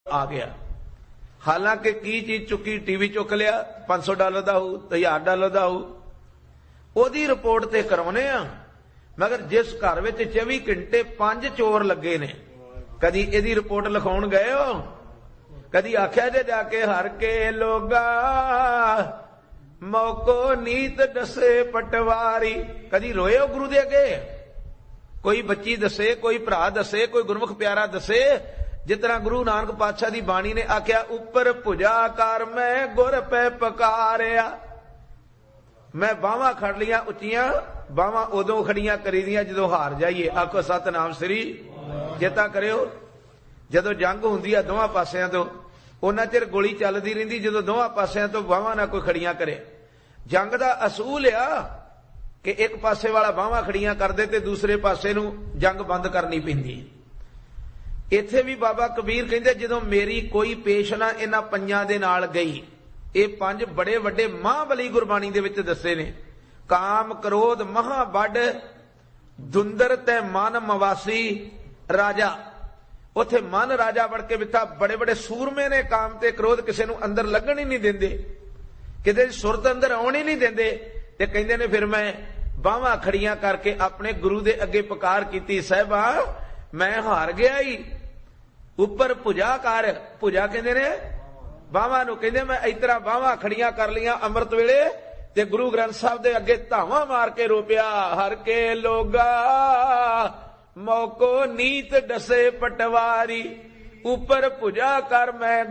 आ गया। हालांकि की चीज चुकी, टीवी चुक लिया, $500 का हो, $1000 का हो, ओदी रिपोर्ट ते करवाने आ। मगर जिस घर में 24 घंटे 5 चोर लगे ने, कदी इहदी रिपोर्ट लिखाउण गए हो? कदी आख्या जे जाके हर के लोगा मौको नीत दसे पटवारी? कदी रोए हो गुरु दे अगे? कोई बच्ची दसे, कोई भरा दसे, कोई गुरमुख प्यारा दसे? जितना गुरु नानक पातशाह दी बाणी ने आख्या, उपर भुजा कर मैं गुर पे पकारिया। मैं बावां खड़ लिया उच्चियां, बावां उदों खड़ियां करी दियां जदों हार जाइए। आखो सतनाम श्री। चेता करियो, जदों जंग हुंदी है दोवां पासियां तो, उन्ना चिर गोली चलदी रहिंदी जदों दोवां पासियां तो बावां ना कोई खड़ियां करे। जंग दा असूल आ कि एक पासे वाला बावां खड़ियां कर दे ते दूसरे पासे नूं जंग बंद करनी पैंदी। इत्थे भी बाबा कबीर कहंदे जदों मेरी कोई पेश ना इन्हां पंजां दे नाल गई। ये 5 बड़े वड्डे महाबली गुरबाणी दे विच दस्से ने। काम क्रोध महा बड़ धुंदर ते मन मवासी राजा। उथे मन राजा बड़ के बिठा, बड़े बड़े सूरमे ने काम ते क्रोध किसे नूं अंदर लगण ही नहीं देंदे, किते सुरत अंदर आउण ही नहीं देंदे। ते कहंदे ने फिर मैं बावां खड़ियां करके अपने गुरु दे अगे पुकार कीती, साहिबा मैं हार गया ही, उपर भुजा कर। भुजा कहंदे ने बावां नूं, कहंदे मैं इतरा बावां खड़ियां कर लिया अमृत वेले ते गुरु ग्रंथ साहिब दे अगे धावां मार के रोपिया, हर के लोगा मौको नीत डसे पटवारी, उपर भुजा कर मैं